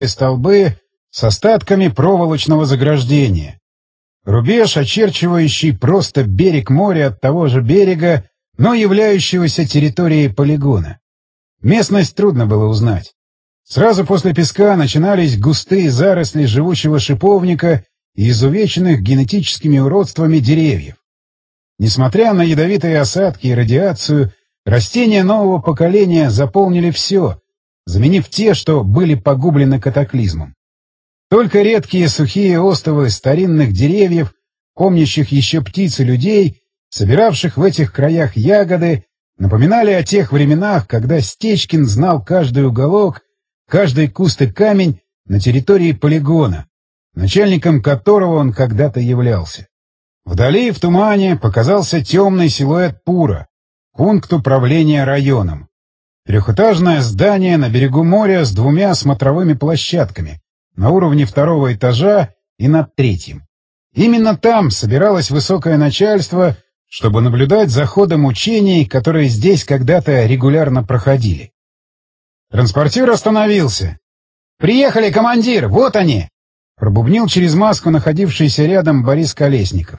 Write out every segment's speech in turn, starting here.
столбы с остатками проволочного заграждения. Рубеж, очерчивающий просто берег моря от того же берега, но являющегося территорией полигона. Местность трудно было узнать. Сразу после песка начинались густые заросли живучего шиповника и изувеченных генетическими уродствами деревьев. Несмотря на ядовитые осадки и радиацию, растения нового поколения заполнили все, заменив те, что были погублены катаклизмом. Только редкие сухие остовы старинных деревьев, помнящих еще птиц и людей, собиравших в этих краях ягоды, напоминали о тех временах, когда Стечкин знал каждый уголок, каждый куст и камень на территории полигона, начальником которого он когда-то являлся. Вдали, в тумане, показался темный силуэт Пура, пункт управления районом. Трехэтажное здание на берегу моря с двумя смотровыми площадками, на уровне второго этажа и над третьим. Именно там собиралось высокое начальство, чтобы наблюдать за ходом учений, которые здесь когда-то регулярно проходили. Транспортер остановился. «Приехали, командир! Вот они!» — пробубнил через маску находившийся рядом Борис Колесников.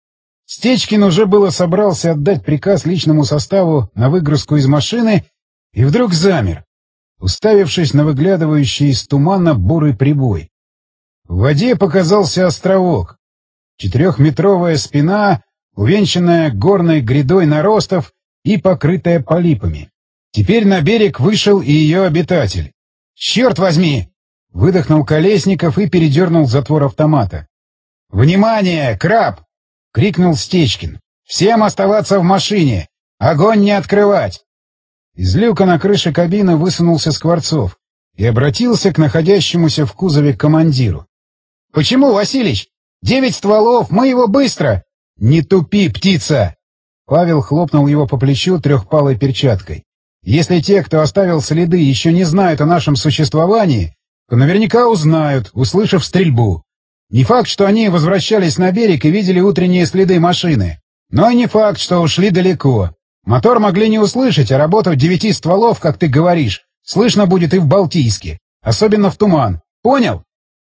Стечкин уже было собрался отдать приказ личному составу на выгрузку из машины и вдруг замер, уставившись на выглядывающий из тумана бурый прибой. В воде показался островок. 4-метровая спина, увенчанная горной грядой наростов и покрытая полипами. Теперь на берег вышел и ее обитатель. «Черт возьми!» — выдохнул Колесников и передернул затвор автомата. «Внимание! Краб!» — крикнул Стечкин. «Всем оставаться в машине! Огонь не открывать!» Из люка на крыше кабины высунулся Скворцов и обратился к находящемуся в кузове командиру. «Почему, Василич? 9 стволов, мы его быстро!» «Не тупи, птица!» Павел хлопнул его по плечу трехпалой перчаткой. «Если те, кто оставил следы, еще не знают о нашем существовании, то наверняка узнают, услышав стрельбу. Не факт, что они возвращались на берег и видели утренние следы машины, но и не факт, что ушли далеко. Мотор могли не услышать, а работу 9 стволов, как ты говоришь, слышно будет и в Балтийске, особенно в туман. Понял?»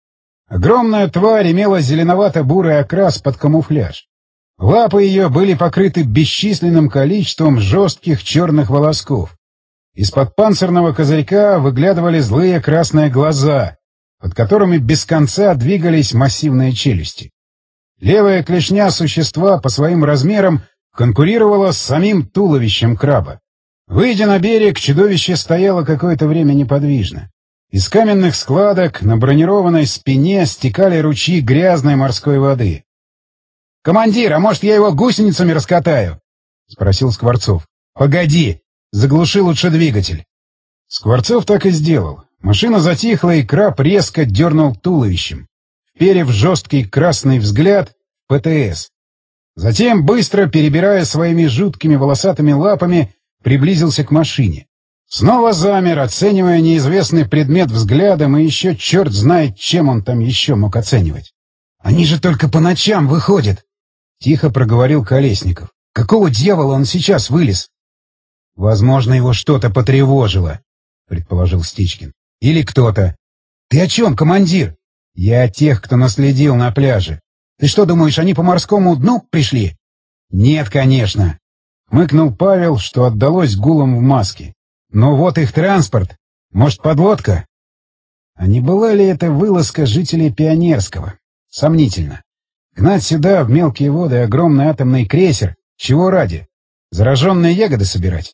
Огромная тварь имела зеленовато-бурый окрас под камуфляж. Лапы ее были покрыты бесчисленным количеством жестких черных волосков. Из-под панцирного козырька выглядывали злые красные глаза, под которыми без конца двигались массивные челюсти. Левая клешня существа по своим размерам конкурировала с самим туловищем краба. Выйдя на берег, чудовище стояло какое-то время неподвижно. Из каменных складок на бронированной спине стекали ручьи грязной морской воды. «Командир, а может, я его гусеницами раскатаю?» — спросил Скворцов. «Погоди! Заглуши лучше двигатель!» Скворцов так и сделал. Машина затихла, и краб резко дернул туловищем, вперев жесткий красный взгляд в ПТС. Затем, быстро перебирая своими жуткими волосатыми лапами, приблизился к машине. Снова замер, оценивая неизвестный предмет взглядом, и еще черт знает, чем он там еще мог оценивать. «Они же только по ночам выходят!» — тихо проговорил Колесников. «Какого дьявола он сейчас вылез?» «Возможно, его что-то потревожило», — предположил Стечкин. «Или кто-то». «Ты о чем, командир?» «Я о тех, кто наследил на пляже. Ты что, думаешь, они по морскому дну пришли?» «Нет, конечно», — хмыкнул Павел, что отдалось гулом в маске. «Но вот их транспорт. Может, подлодка?» А не была ли это вылазка жителей Пионерского? Сомнительно. Гнать сюда, в мелкие воды, огромный атомный крейсер. Чего ради? Зараженные ягоды собирать?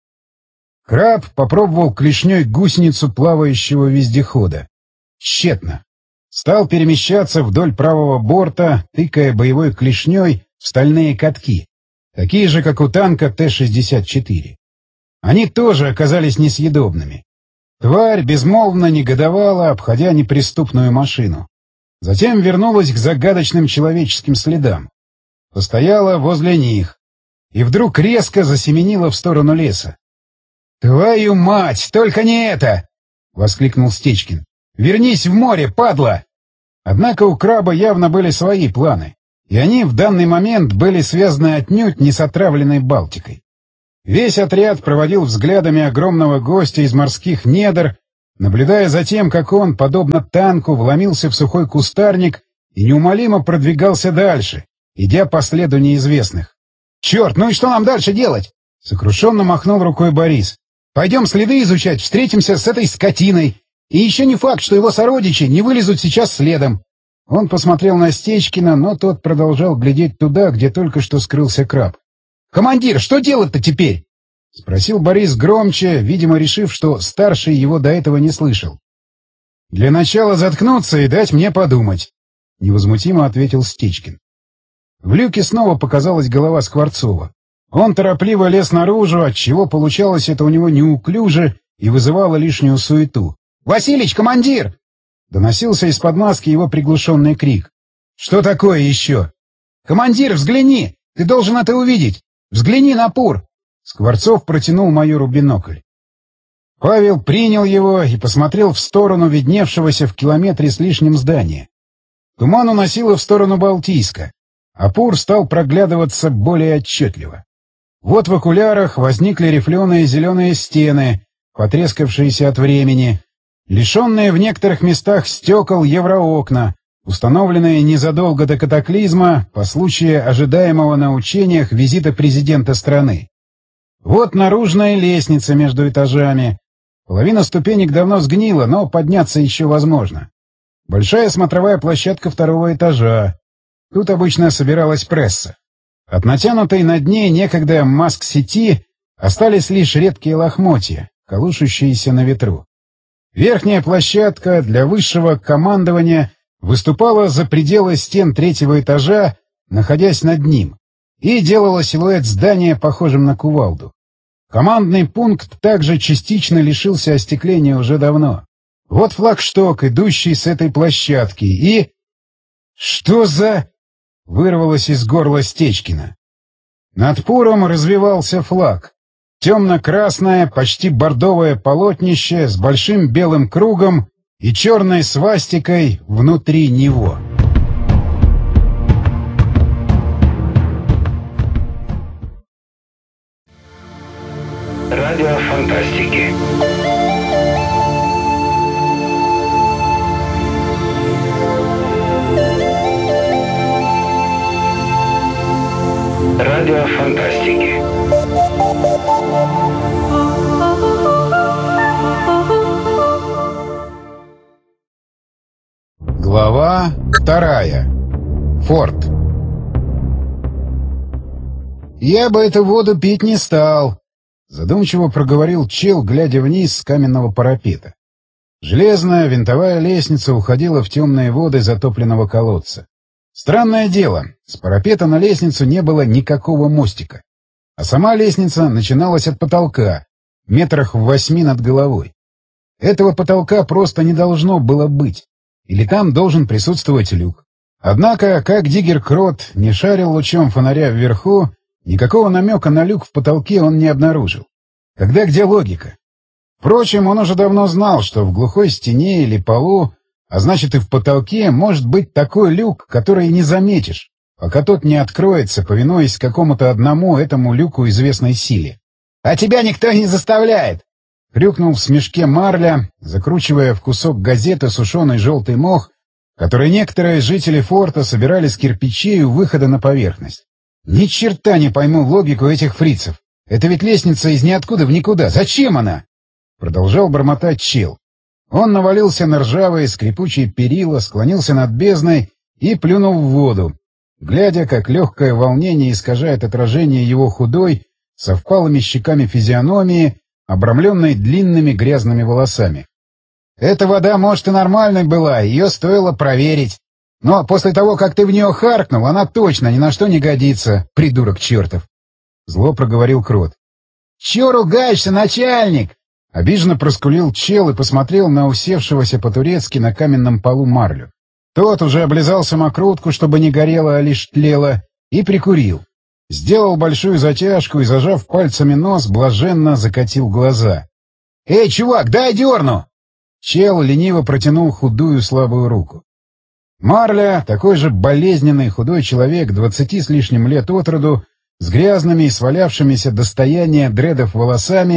Краб попробовал клешней гусеницу плавающего вездехода. Тщетно. Стал перемещаться вдоль правого борта, тыкая боевой клешней в стальные катки, такие же, как у танка Т-64. Они тоже оказались несъедобными. Тварь безмолвно негодовала, обходя неприступную машину. Затем вернулась к загадочным человеческим следам. Постояла возле них. И вдруг резко засеменила в сторону леса. «Твою мать, только не это!» — воскликнул Стечкин. «Вернись в море, падла!» Однако у краба явно были свои планы, и они в данный момент были связаны отнюдь не с отравленной Балтикой. Весь отряд проводил взглядами огромного гостя из морских недр, наблюдая за тем, как он, подобно танку, вломился в сухой кустарник и неумолимо продвигался дальше, идя по следу неизвестных. «Черт, ну и что нам дальше делать?» — сокрушенно махнул рукой Борис. «Пойдем следы изучать, встретимся с этой скотиной. И еще не факт, что его сородичи не вылезут сейчас следом». Он посмотрел на Стечкина, но тот продолжал глядеть туда, где только что скрылся краб. «Командир, что делать-то теперь?» — спросил Борис громче, видимо, решив, что старший его до этого не слышал. «Для начала заткнуться и дать мне подумать», — невозмутимо ответил Стечкин. В люке снова показалась голова Скворцова. Он торопливо лез наружу, отчего получалось это у него неуклюже и вызывало лишнюю суету. «Василич, командир!» — доносился из-под маски его приглушенный крик. «Что такое еще?» «Командир, взгляни! Ты должен это увидеть! Взгляни на пур!» Скворцов протянул майору бинокль. Павел принял его и посмотрел в сторону видневшегося в километре с лишним здания. Туман уносило в сторону Балтийска, а пур стал проглядываться более отчетливо. Вот в окулярах возникли рифленые зеленые стены, потрескавшиеся от времени, лишенные в некоторых местах стекол евроокна, установленные незадолго до катаклизма по случаю ожидаемого на учениях визита президента страны. Вот наружная лестница между этажами. Половина ступенек давно сгнила, но подняться еще возможно. Большая смотровая площадка второго этажа. Тут обычно собиралась пресса. От натянутой над ней некогда маск-сети остались лишь редкие лохмотья, колышущиеся на ветру. Верхняя площадка для высшего командования выступала за пределы стен третьего этажа, находясь над ним, и делала силуэт здания похожим на кувалду. Командный пункт также частично лишился остекления уже давно. Вот флагшток, идущий с этой площадки, и... «Что за...» — вырвалось из горла Стечкина. Над пуром развивался флаг. Темно-красное, почти бордовое полотнище с большим белым кругом и черной свастикой внутри него. Радио фантастики. Радио фантастики. Глава 2. Форт. «Я бы эту воду пить не стал», — задумчиво проговорил чел, глядя вниз с каменного парапета. Железная винтовая лестница уходила в темные воды затопленного колодца. Странное дело, с парапета на лестницу не было никакого мостика, а сама лестница начиналась от потолка, метрах в 8 над головой. Этого потолка просто не должно было быть, или там должен присутствовать люк. Однако, как Диггер Крот не шарил лучом фонаря вверху, никакого намека на люк в потолке он не обнаружил. Тогда где логика? Впрочем, он уже давно знал, что в глухой стене или полу, а значит и в потолке, может быть такой люк, который не заметишь, пока тот не откроется, повинуясь какому-то одному этому люку известной силе. «А тебя никто не заставляет!» — крюкнул в смешке Марля, закручивая в кусок газеты сушеный желтый мох, который некоторые жители форта собирали с кирпичей у выхода на поверхность. «Ни черта не пойму логику этих фрицев. Это ведь лестница из ниоткуда в никуда. Зачем она?» Продолжал бормотать чел. Он навалился на ржавые скрипучие перила, склонился над бездной и плюнул в воду, глядя, как легкое волнение искажает отражение его худой, со впалыми щеками физиономии, обрамленной длинными грязными волосами. «Эта вода, может, и нормальной была, ее стоило проверить. Но после того, как ты в нее харкнул, она точно ни на что не годится, придурок чертов!» Зло проговорил Крот. «Чё ругаешься, начальник?» Обиженно проскулил чел и посмотрел на усевшегося по-турецки на каменном полу Марлю. Тот уже облизал самокрутку, чтобы не горело, а лишь тлело, и прикурил. Сделал большую затяжку и, зажав пальцами нос, блаженно закатил глаза. «Эй, чувак, дай дерну!» Чел лениво протянул худую слабую руку. Марля, такой же болезненный худой человек, 20 с лишним лет от роду, с грязными и свалявшимися до стояния дредов волосами,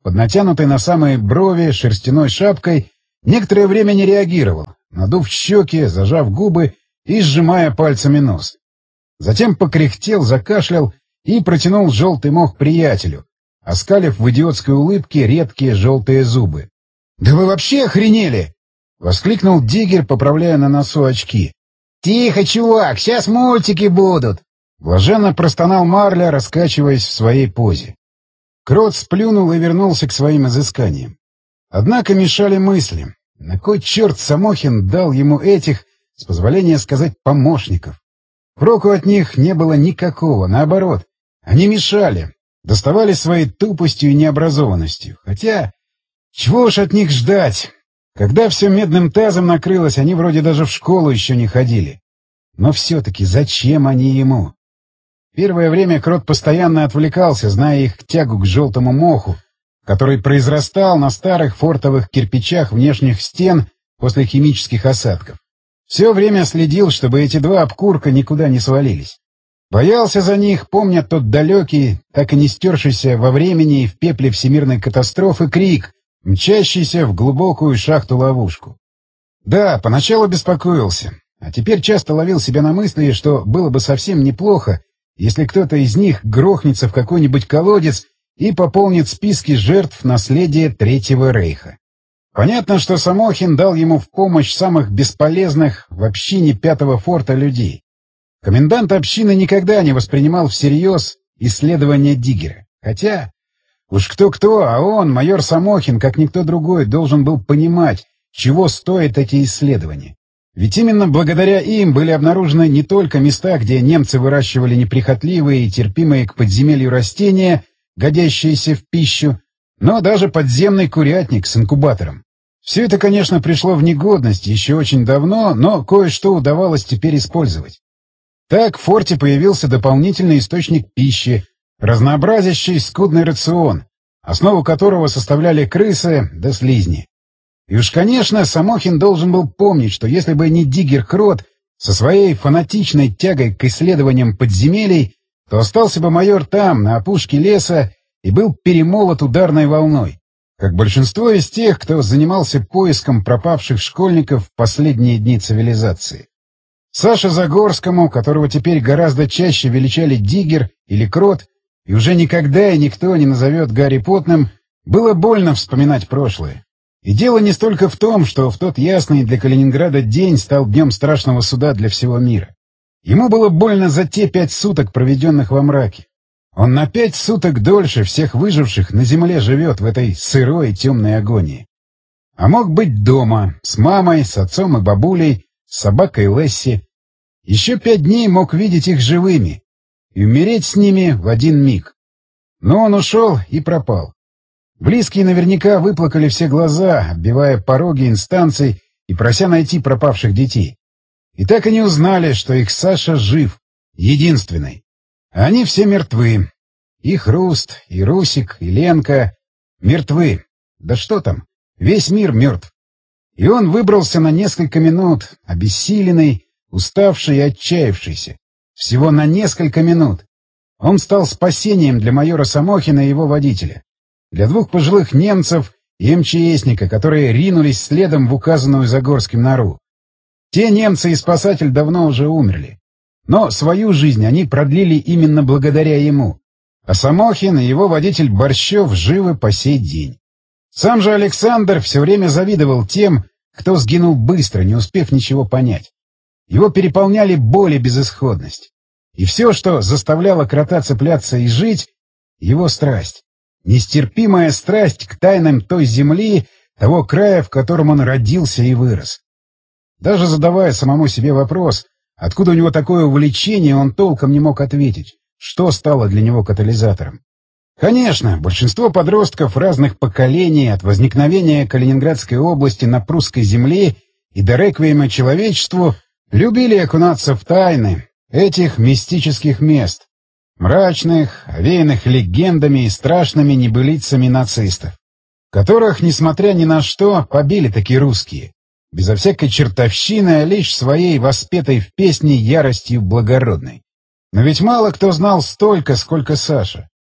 под натянутой на самые брови шерстяной шапкой, некоторое время не реагировал, надув щеки, зажав губы и сжимая пальцами нос. Затем покряхтел, закашлял и протянул желтый мох приятелю, оскалив в идиотской улыбке редкие желтые зубы. «Да вы вообще охренели!» — воскликнул Диггер, поправляя на носу очки. «Тихо, чувак, сейчас мультики будут!» Блаженно простонал Марля, раскачиваясь в своей позе. Крот сплюнул и вернулся к своим изысканиям. Однако мешали мысли. На кой черт Самохин дал ему этих, с позволения сказать, помощников? Проку от них не было никакого, наоборот. Они мешали, доставали своей тупостью и необразованностью. Хотя, чего уж от них ждать? Когда все медным тазом накрылось, они вроде даже в школу еще не ходили. Но все-таки зачем они ему? Первое время Крот постоянно отвлекался, зная их тягу к желтому моху, который произрастал на старых фортовых кирпичах внешних стен после химических осадков. Все время следил, чтобы эти два обкурка никуда не свалились. Боялся за них, помня тот далекий, так и не стершийся во времени и в пепле всемирной катастрофы крик, мчащийся в глубокую шахту-ловушку. Да, поначалу беспокоился, а теперь часто ловил себя на мысли, что было бы совсем неплохо, если кто-то из них грохнется в какой-нибудь колодец и пополнит списки жертв наследия Третьего Рейха. Понятно, что Самохин дал ему в помощь самых бесполезных в общине Пятого форта людей. Комендант общины никогда не воспринимал всерьез исследования Диггера. Хотя, уж кто-кто, а он, майор Самохин, как никто другой, должен был понимать, чего стоят эти исследования. Ведь именно благодаря им были обнаружены не только места, где немцы выращивали неприхотливые и терпимые к подземелью растения, годящиеся в пищу, но даже подземный курятник с инкубатором. Все это, конечно, пришло в негодность еще очень давно, но кое-что удавалось теперь использовать. Так в форте появился дополнительный источник пищи, разнообразящий скудный рацион, основу которого составляли крысы да слизни. И уж, конечно, Самохин должен был помнить, что если бы не Диггер-Крот со своей фанатичной тягой к исследованиям подземелий, то остался бы майор там, на опушке леса, и был перемолот ударной волной, как большинство из тех, кто занимался поиском пропавших школьников в последние дни цивилизации. Саше Загорскому, которого теперь гораздо чаще величали Диггер или Крот, и уже никогда и никто не назовет Гарри Поттным, было больно вспоминать прошлое. И дело не столько в том, что в тот ясный для Калининграда день стал днем страшного суда для всего мира. Ему было больно за те 5 суток, проведенных во мраке. Он на 5 суток дольше всех выживших на земле живет в этой сырой и темной агонии. А мог быть дома, с мамой, с отцом и бабулей, с собакой Лесси. Еще 5 дней мог видеть их живыми и умереть с ними в один миг. Но он ушел и пропал. Близкие наверняка выплакали все глаза, оббивая пороги инстанций и прося найти пропавших детей. И так и не узнали, что их Саша жив, единственный. А они все мертвы. И Хруст, и Русик, и Ленка мертвы. Да что там, весь мир мертв. И он выбрался на несколько минут, обессиленный, уставший и отчаявшийся. Всего на несколько минут. Он стал спасением для майора Самохина и его водителя. Для 2 пожилых немцев и МЧСника, которые ринулись следом в указанную Загорским нору. Те немцы и спасатель давно уже умерли. Но свою жизнь они продлили именно благодаря ему. А Самохин и его водитель Борщев живы по сей день. Сам же Александр все время завидовал тем, кто сгинул быстро, не успев ничего понять. Его переполняли боль и безысходность. И все, что заставляло крота цепляться и жить, — его страсть. Нестерпимая страсть к тайнам той земли, того края, в котором он родился и вырос. Даже задавая самому себе вопрос, откуда у него такое увлечение, он толком не мог ответить, что стало для него катализатором. Конечно, большинство подростков разных поколений от возникновения Калининградской области на прусской земле и до реквиема человечеству любили окунаться в тайны этих мистических мест, мрачных, овеянных легендами и страшными небылицами нацистов, которых, несмотря ни на что, побили такие русские, безо всякой чертовщины, а лишь своей воспетой в песне яростью благородной. Но ведь мало кто знал столько, сколько Саша.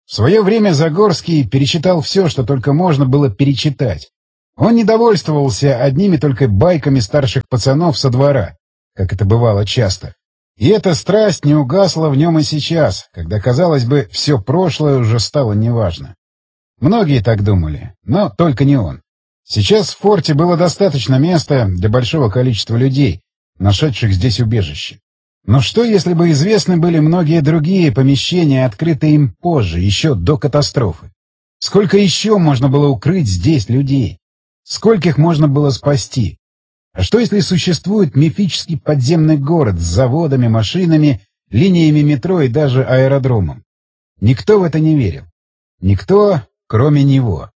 В свое время Загорский перечитал все, что только можно было перечитать. Он не довольствовался одними только байками старших пацанов со двора, как это бывало часто. И эта страсть не угасла в нем и сейчас, когда, казалось бы, все прошлое уже стало неважно. Многие так думали, но только не он. Сейчас в форте было достаточно места для большого количества людей, нашедших здесь убежище. Но что, если бы известны были многие другие помещения, открытые им позже, еще до катастрофы? Сколько еще можно было укрыть здесь людей? Скольких можно было спасти? А что, если существует мифический подземный город с заводами, машинами, линиями метро и даже аэродромом? Никто в это не верил. Никто, кроме него.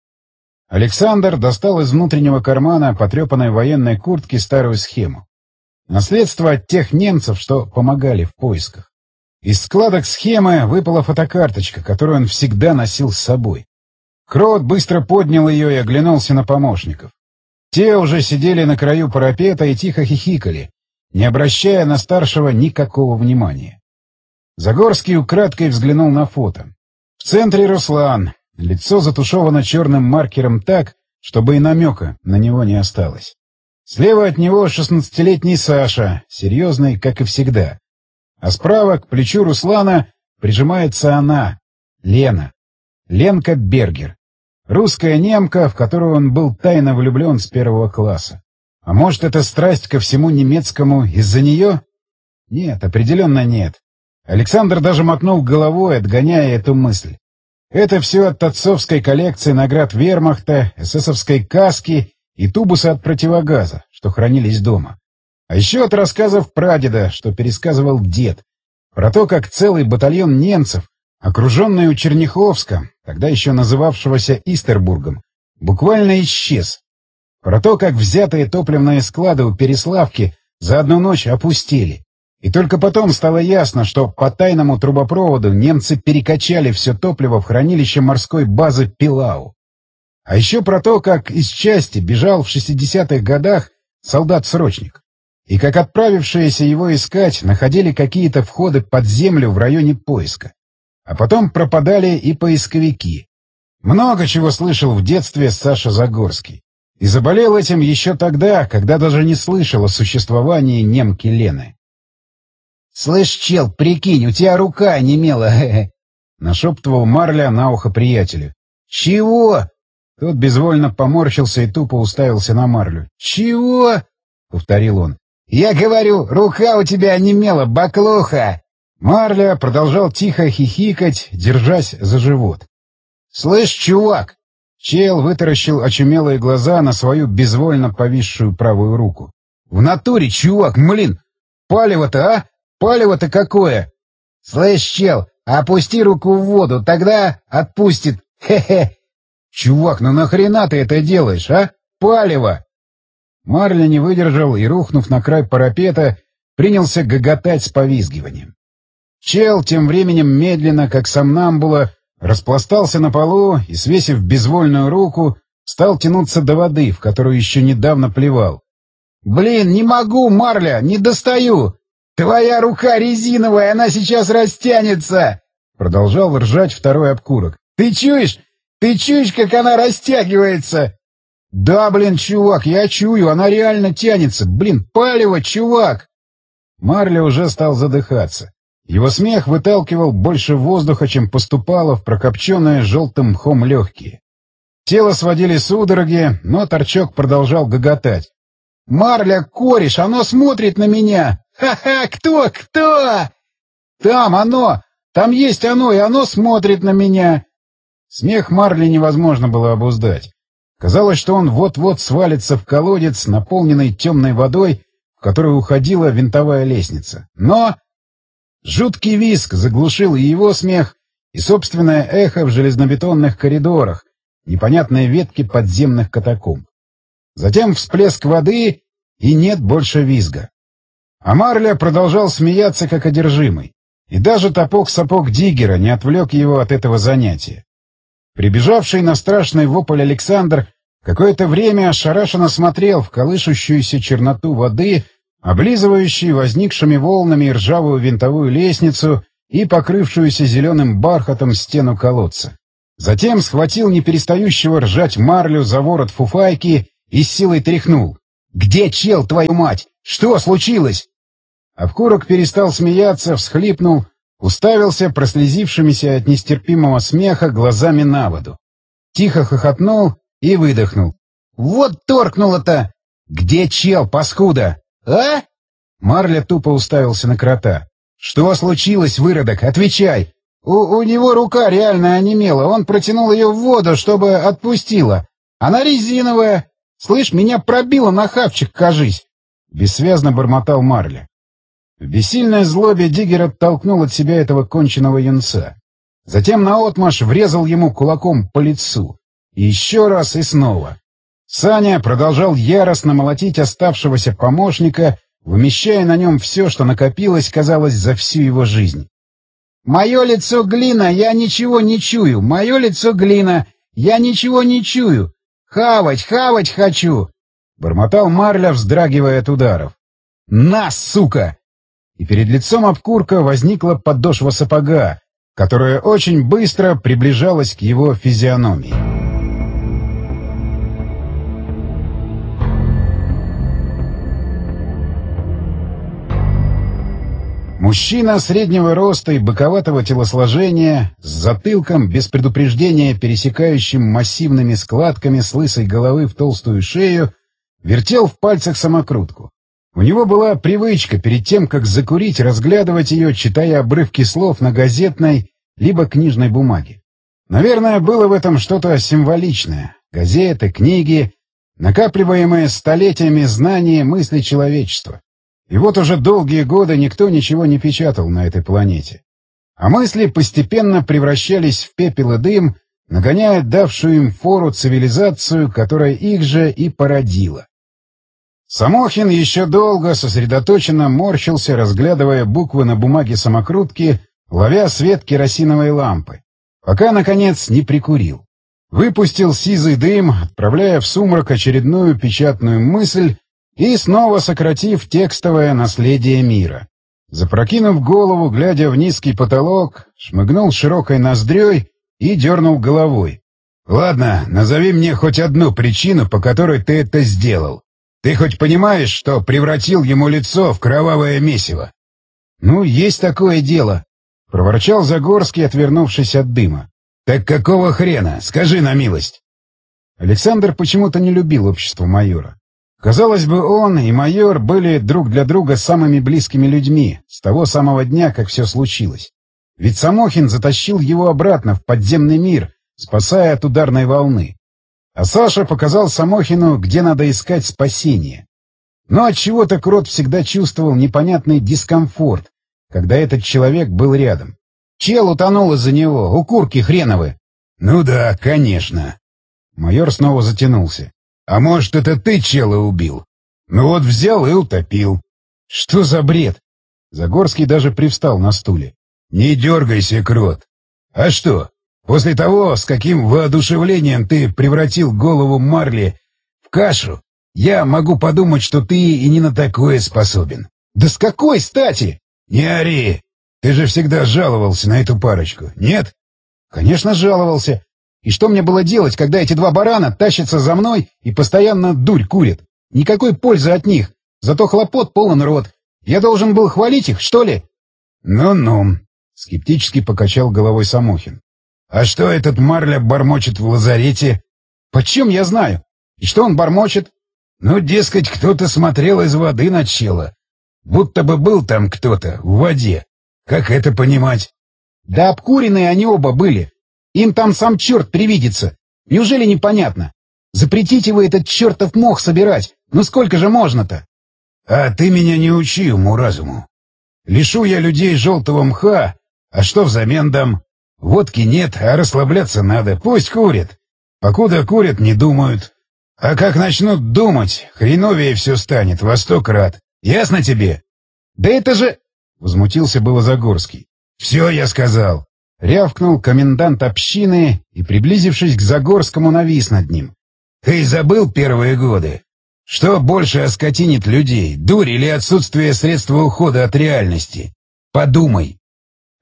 Александр достал из внутреннего кармана потрепанной военной куртки старую схему. Наследство от тех немцев, что помогали в поисках. Из складок схемы выпала фотокарточка, которую он всегда носил с собой. Крот быстро поднял ее и оглянулся на помощников. Те уже сидели на краю парапета и тихо хихикали, не обращая на старшего никакого внимания. Загорский украдкой взглянул на фото. В центре Руслан, лицо затушевано черным маркером так, чтобы и намека на него не осталось. Слева от него 16-летний Саша, серьезный, как и всегда. А справа, к плечу Руслана, прижимается она, Лена. Ленка Бергер. Русская немка, в которую он был тайно влюблен с 1 класса. А может, это страсть ко всему немецкому из-за нее? Нет, определенно нет. Александр даже мотнул головой, отгоняя эту мысль. Это все от отцовской коллекции наград вермахта, эсэсовской каски и тубуса от противогаза, что хранились дома. А еще от рассказов прадеда, что пересказывал дед, про то, как целый батальон немцев, окруженный у Черняховска, тогда еще называвшегося Истербургом, буквально исчез. Про то, как взятые топливные склады у Переславки за одну ночь опустели. И только потом стало ясно, что по тайному трубопроводу немцы перекачали все топливо в хранилище морской базы Пилау. А еще про то, как из части бежал в 60-х годах солдат-срочник. И как отправившиеся его искать находили какие-то входы под землю в районе поиска. А потом пропадали и поисковики. Много чего слышал в детстве Саша Загорский. И заболел этим еще тогда, когда даже не слышал о существовании немки Лены. «Слышь, чел, прикинь, у тебя рука онемела, хе-хе!» — нашептывал Марля на ухо приятелю. «Чего?» Тот безвольно поморщился и тупо уставился на Марлю. «Чего?» — повторил он. «Я говорю, рука у тебя онемела, баклуха!» Марля продолжал тихо хихикать, держась за живот. «Слышь, чувак!» Чел вытаращил очумелые глаза на свою безвольно повисшую правую руку. «В натуре, чувак, млин! Палево-то, а? Палево-то какое!» «Слышь, чел, опусти руку в воду, тогда отпустит! Хе-хе!» «Чувак, ну нахрена ты это делаешь, а? Палево!» Марля не выдержал и, рухнув на край парапета, принялся гоготать с повизгиванием. Чел тем временем медленно, как сомнамбула, распластался на полу и, свесив безвольную руку, стал тянуться до воды, в которую еще недавно плевал. «Блин, не могу, Марля, не достаю! Твоя рука резиновая, она сейчас растянется!» Продолжал ржать второй обкурок. «Ты чуешь? Ты чуешь, как она растягивается?» «Да, блин, чувак, я чую, она реально тянется. Блин, палево, чувак!» Марля уже стал задыхаться. Его смех выталкивал больше воздуха, чем поступало в прокопченные желтым мхом легкие. Тело сводили судороги, но Торчок продолжал гоготать. «Марля, кореш, оно смотрит на меня! Ха-ха, кто? Там оно! Там есть оно, и оно смотрит на меня!» Смех Марли невозможно было обуздать. Казалось, что он вот-вот свалится в колодец, наполненный темной водой, в которую уходила винтовая лестница. Но жуткий визг заглушил и его смех, и собственное эхо в железнобетонных коридорах, непонятные ветки подземных катакомб. Затем всплеск воды, и нет больше визга. А Марля продолжал смеяться, как одержимый, и даже топок-сапог Диггера не отвлек его от этого занятия. Прибежавший на страшный вопль Александр какое-то время ошарашенно смотрел в колышущуюся черноту воды, облизывающей возникшими волнами ржавую винтовую лестницу и покрывшуюся зеленым бархатом стену колодца. Затем схватил неперестающего ржать Марлю за ворот фуфайки и с силой тряхнул. «Где чел, твою мать? Что случилось?» Обкурок перестал смеяться, всхлипнул, уставился прослезившимися от нестерпимого смеха глазами на воду. Тихо хохотнул и выдохнул. «Вот торкнуло-то! Где чел, паскуда? А?» Марля тупо уставился на крота. «Что случилось, выродок? Отвечай!» У него рука реально онемела, он протянул ее в воду, чтобы отпустила. Она резиновая. Слышь, меня пробило на хавчик, кажись!» Бессвязно бормотал Марля. В бессильной злобе Диггер оттолкнул от себя этого конченого юнца. Затем наотмашь врезал ему кулаком по лицу. И еще раз, и снова. Саня продолжал яростно молотить оставшегося помощника, вымещая на нем все, что накопилось, казалось, за всю его жизнь. «Мое лицо глина, я ничего не чую! Мое лицо глина, я ничего не чую! Хавать, хавать хочу!» Бормотал Марля, вздрагивая от ударов. «На, сука!» И перед лицом обкурка возникла подошва сапога, которая очень быстро приближалась к его физиономии. Мужчина среднего роста и быковатого телосложения, с затылком, без предупреждения пересекающим массивными складками с лысой головы в толстую шею, вертел в пальцах самокрутку. У него была привычка перед тем, как закурить, разглядывать ее, читая обрывки слов на газетной либо книжной бумаге. Наверное, было в этом что-то символичное. Газеты, книги, накапливаемые столетиями знания, мысли человечества. И вот уже долгие годы никто ничего не печатал на этой планете. А мысли постепенно превращались в пепел и дым, нагоняя давшую им фору цивилизацию, которая их же и породила. Самохин еще долго сосредоточенно морщился, разглядывая буквы на бумаге самокрутки, ловя свет керосиновой лампы, пока, наконец, не прикурил. Выпустил сизый дым, отправляя в сумрак очередную печатную мысль, и снова сократив текстовое наследие мира. Запрокинув голову, глядя в низкий потолок, шмыгнул широкой ноздрёй и дернул головой. «Ладно, назови мне хоть одну причину, по которой ты это сделал. Ты хоть понимаешь, что превратил ему лицо в кровавое месиво?» «Ну, есть такое дело», — проворчал Загорский, отвернувшись от дыма. «Так какого хрена? Скажи на милость». Александр почему-то не любил общество майора. Казалось бы, он и майор были друг для друга самыми близкими людьми с того самого дня, как все случилось. Ведь Самохин затащил его обратно в подземный мир, спасая от ударной волны. А Саша показал Самохину, где надо искать спасение. Но отчего-то Крот всегда чувствовал непонятный дискомфорт, когда этот человек был рядом. Чел утонул из-за него, укурки хреновы. «Ну да, конечно». Майор снова затянулся. «А может, это ты чела убил? Ну вот взял и утопил». «Что за бред?» Загорский даже привстал на стуле. «Не дергайся, Крот. А что, после того, с каким воодушевлением ты превратил голову Марли в кашу, я могу подумать, что ты и не на такое способен». «Да с какой стати?» «Не ори! Ты же всегда жаловался на эту парочку, нет?» «Конечно, жаловался. И что мне было делать, когда эти два барана тащатся за мной и постоянно дурь курят? Никакой пользы от них, зато хлопот полон рот. Я должен был хвалить их, что ли?» «Ну-ну», — скептически покачал головой Самохин. «А что этот Марля бормочет в лазарете?» «Почем я знаю? И что он бормочет?» «Ну, дескать, кто-то смотрел из воды на чела. Будто бы был там кто-то, в воде. Как это понимать?» «Да обкуренные они оба были. Им там сам черт привидится. Неужели непонятно? Запретите вы этот чертов мох собирать. Ну сколько же можно-то?» «А ты меня не учи уму-разуму. Лишу я людей желтого мха, а что взамен дам? Водки нет, а расслабляться надо. Пусть курят. Покуда курят, не думают. А как начнут думать, хреновее все станет во 100 крат. Ясно тебе?» «Да это же...» — возмутился было Загорский. «Все, я сказал». Рявкнул комендант общины и, приблизившись к Загорскому, навис над ним. «Ты забыл первые годы? Что больше оскотинит людей, дурь или отсутствие средства ухода от реальности? Подумай!»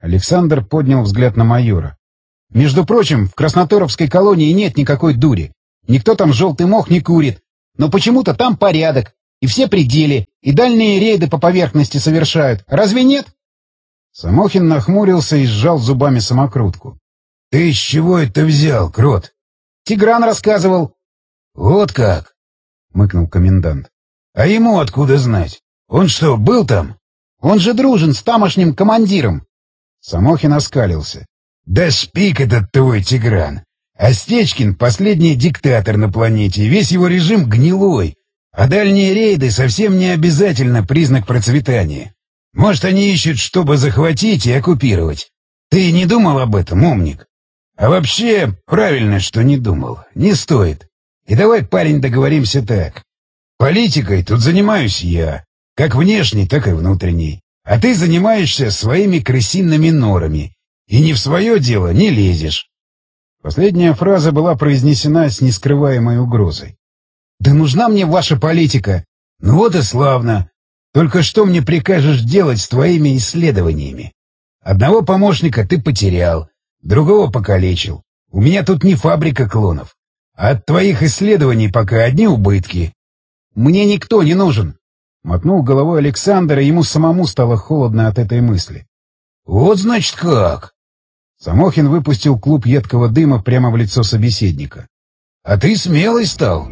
Александр поднял взгляд на майора. «Между прочим, в Красноторовской колонии нет никакой дури. Никто там желтый мох не курит. Но почему-то там порядок, и все при деле, и дальние рейды по поверхности совершают. Разве нет?» Самохин нахмурился и сжал зубами самокрутку. «Ты с чего это взял, Крот?» «Тигран рассказывал». «Вот как?» — мыкнул комендант. «А ему откуда знать? Он что, был там?» «Он же дружен с тамошним командиром». Самохин оскалился. «Да шпик этот твой Тигран! А Стечкин — последний диктатор на планете, весь его режим гнилой, а дальние рейды совсем не обязательно признак процветания. Может, они ищут, чтобы захватить и оккупировать. Ты не думал об этом, умник? А вообще, правильно, что не думал. Не стоит. И давай, парень, договоримся так. Политикой тут занимаюсь я, как внешней, так и внутренней. А ты занимаешься своими крысиными норами. И не в свое дело не лезешь». Последняя фраза была произнесена с нескрываемой угрозой. «Да нужна мне ваша политика!» «Ну вот и славно. Только что мне прикажешь делать с твоими исследованиями? Одного помощника ты потерял, другого покалечил. У меня тут не фабрика клонов. А от твоих исследований пока одни убытки». «Мне никто не нужен!» Мотнул головой Александр, и ему самому стало холодно от этой мысли. «Вот значит как!» Самохин выпустил клуб едкого дыма прямо в лицо собеседника. «А ты смелый стал!»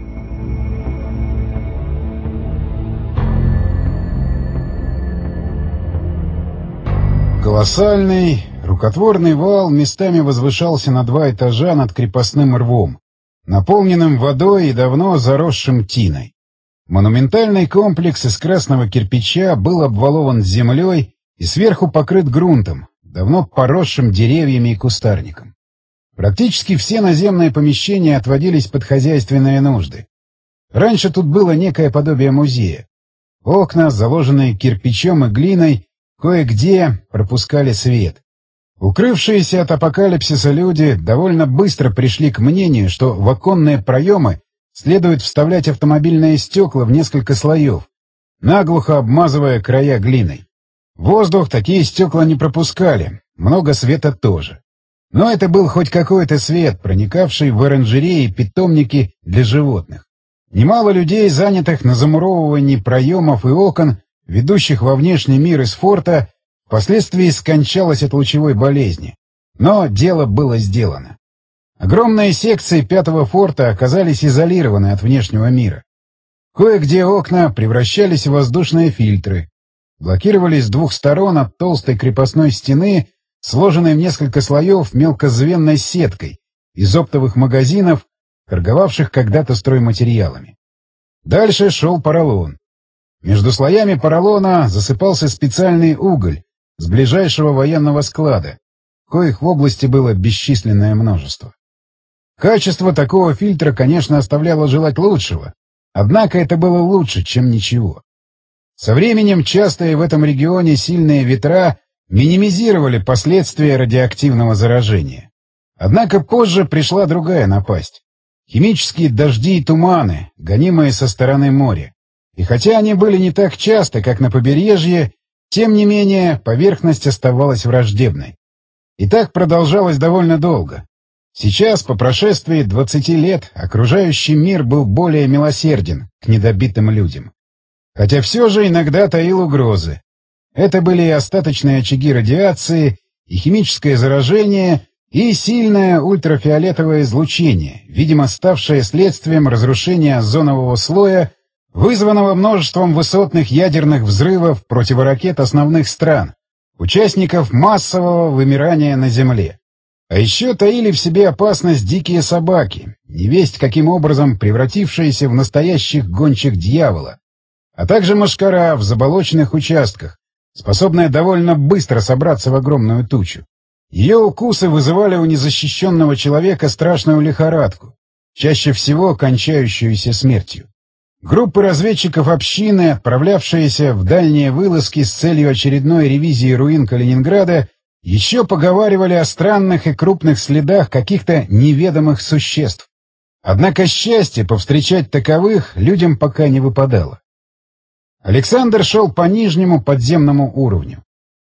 Колоссальный, рукотворный вал местами возвышался на 2 этажа над крепостным рвом, наполненным водой и давно заросшим тиной. Монументальный комплекс из красного кирпича был обвалован землей и сверху покрыт грунтом, давно поросшим деревьями и кустарником. Практически все наземные помещения отводились под хозяйственные нужды. Раньше тут было некое подобие музея. Окна, заложенные кирпичом и глиной, кое-где пропускали свет. Укрывшиеся от апокалипсиса люди довольно быстро пришли к мнению, что в оконные проемы следует вставлять автомобильные стекла в несколько слоев, наглухо обмазывая края глиной. Воздух такие стекла не пропускали, много света тоже. Но это был хоть какой-то свет, проникавший в оранжереи и питомники для животных. Немало людей, занятых на замуровывании проемов и окон, ведущих во внешний мир из форта, впоследствии скончалось от лучевой болезни. Но дело было сделано. Огромные секции 5-го форта оказались изолированы от внешнего мира. Кое-где окна превращались в воздушные фильтры, блокировались с 2 сторон от толстой крепостной стены, сложенной в несколько слоев мелкозвенной сеткой из оптовых магазинов, торговавших когда-то стройматериалами. Дальше шел поролон. Между слоями поролона засыпался специальный уголь с ближайшего военного склада, коих в области было бесчисленное множество. Качество такого фильтра, конечно, оставляло желать лучшего, однако это было лучше, чем ничего. Со временем частые в этом регионе сильные ветра минимизировали последствия радиоактивного заражения. Однако позже пришла другая напасть. Химические дожди и туманы, гонимые со стороны моря. И хотя они были не так часто, как на побережье, тем не менее поверхность оставалась враждебной. И так продолжалось довольно долго. Сейчас, по прошествии 20 лет, окружающий мир был более милосерден к недобитым людям. Хотя все же иногда таил угрозы. Это были и остаточные очаги радиации, и химическое заражение, и сильное ультрафиолетовое излучение, видимо, ставшее следствием разрушения озонового слоя, вызванного множеством высотных ядерных взрывов противоракет основных стран, участников массового вымирания на Земле. А еще таили в себе опасность дикие собаки, невесть каким образом превратившиеся в настоящих гончих дьявола, а также мошкара в заболоченных участках, способная довольно быстро собраться в огромную тучу. Ее укусы вызывали у незащищенного человека страшную лихорадку, чаще всего кончающуюся смертью. Группы разведчиков общины, отправлявшиеся в дальние вылазки с целью очередной ревизии руин Калининграда, еще поговаривали о странных и крупных следах каких-то неведомых существ. Однако счастье повстречать таковых людям пока не выпадало. Александр шел по нижнему подземному уровню.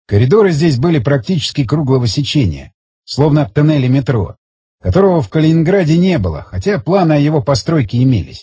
Коридоры здесь были практически круглого сечения, словно тоннели метро, которого в Калининграде не было, хотя планы о его постройке имелись.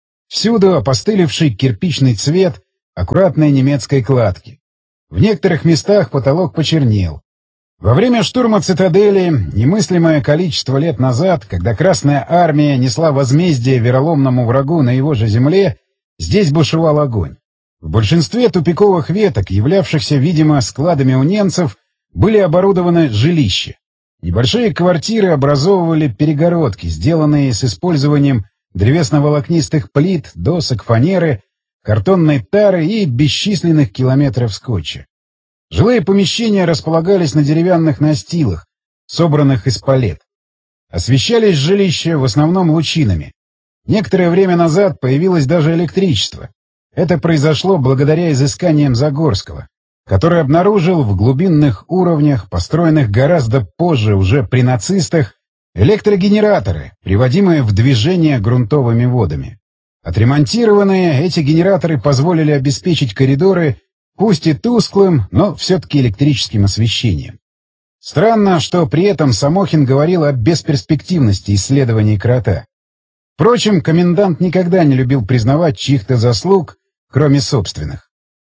Всюду опостылевший кирпичный цвет аккуратной немецкой кладки. В некоторых местах потолок почернел. Во время штурма цитадели, немыслимое количество лет назад, когда Красная Армия несла возмездие вероломному врагу на его же земле, здесь бушевал огонь. В большинстве тупиковых веток, являвшихся, видимо, складами у немцев, были оборудованы жилища. Небольшие квартиры образовывали перегородки, сделанные с использованием древесно-волокнистых плит, досок, фанеры, картонной тары и бесчисленных километров скотча. Жилые помещения располагались на деревянных настилах, собранных из палет. Освещались жилища в основном лучинами. Некоторое время назад появилось даже электричество. Это произошло благодаря изысканиям Загорского, который обнаружил в глубинных уровнях, построенных гораздо позже уже при нацистах, электрогенераторы, приводимые в движение грунтовыми водами. Отремонтированные, эти генераторы позволили обеспечить коридоры пусть и тусклым, но все-таки электрическим освещением. Странно, что при этом Самохин говорил о бесперспективности исследований крота. Впрочем, комендант никогда не любил признавать чьих-то заслуг, кроме собственных.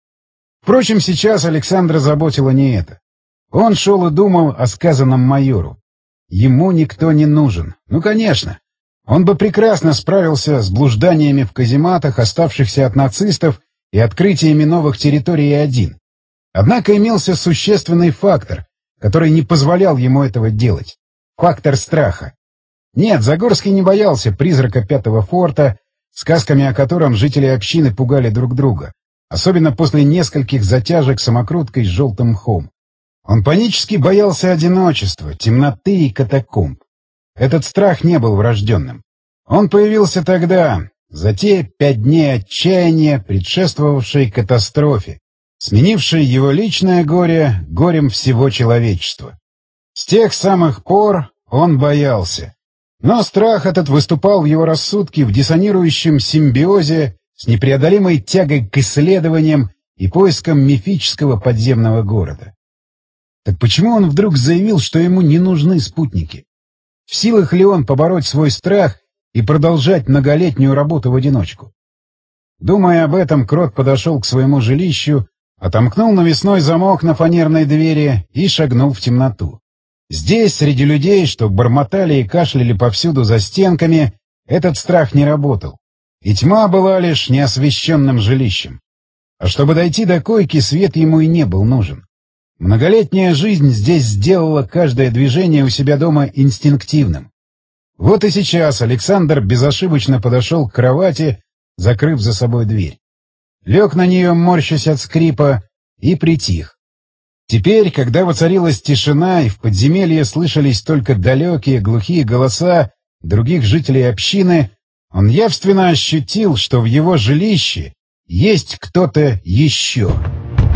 Впрочем, сейчас Александра заботило не это. Он шел и думал о сказанном майору. Ему никто не нужен. Ну, конечно. Он бы прекрасно справился с блужданиями в казематах, оставшихся от нацистов, и открытиями новых территорий один. Однако имелся существенный фактор, который не позволял ему этого делать. Фактор страха. Нет, Загорский не боялся призрака Пятого форта, сказками о котором жители общины пугали друг друга, особенно после нескольких затяжек самокруткой с желтым мхом. Он панически боялся одиночества, темноты и катакомб. Этот страх не был врожденным. Он появился тогда, за те 5 дней отчаяния, предшествовавшей катастрофе, сменившей его личное горе горем всего человечества. С тех самых пор он боялся. Но страх этот выступал в его рассудке в диссонирующем симбиозе с непреодолимой тягой к исследованиям и поискам мифического подземного города. Так почему он вдруг заявил, что ему не нужны спутники? В силах ли он побороть свой страх и продолжать многолетнюю работу в одиночку? Думая об этом, Крот подошел к своему жилищу, отомкнул навесной замок на фанерной двери и шагнул в темноту. Здесь, среди людей, что бормотали и кашляли повсюду за стенками, этот страх не работал. И тьма была лишь неосвещенным жилищем. А чтобы дойти до койки, свет ему и не был нужен. Многолетняя жизнь здесь сделала каждое движение у себя дома инстинктивным. Вот и сейчас Александр безошибочно подошел к кровати, закрыв за собой дверь. Лег на нее, морщась от скрипа, и притих. Теперь, когда воцарилась тишина и в подземелье слышались только далекие глухие голоса других жителей общины, он явственно ощутил, что в его жилище есть кто-то еще.